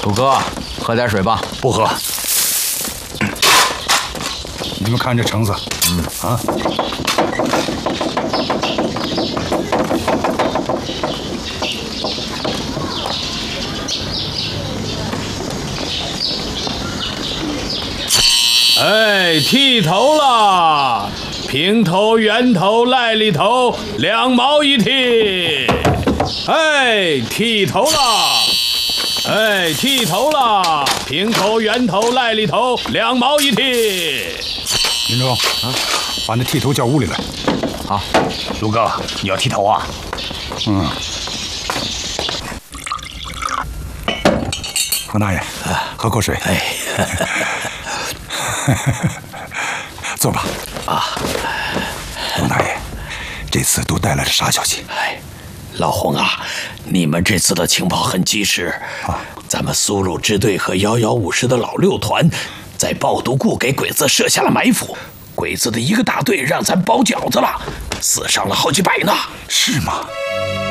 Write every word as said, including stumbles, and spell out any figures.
杜哥，喝点水吧。 不喝。你们看这橙子，嗯啊。 哎，剃头了，平头、圆头、赖里头，两毛一剃。哎，剃头了，哎，剃头了，平头、圆头、赖里头，两毛一剃。 林中啊，把那剃头叫屋里来。 好， 卢哥，你要剃头啊？ 嗯。冯大爷，喝口水。 哎。 坐吧。 啊， 冯大爷，这次都带来了啥消息？ 哎，老洪啊，你们这次的情报很及时。啊，咱们苏鲁支队和幺幺五师的老六团，在爆毒库给鬼子设下了埋伏。鬼子的一个大队让咱包饺子了，死伤了好几百呢。 是吗？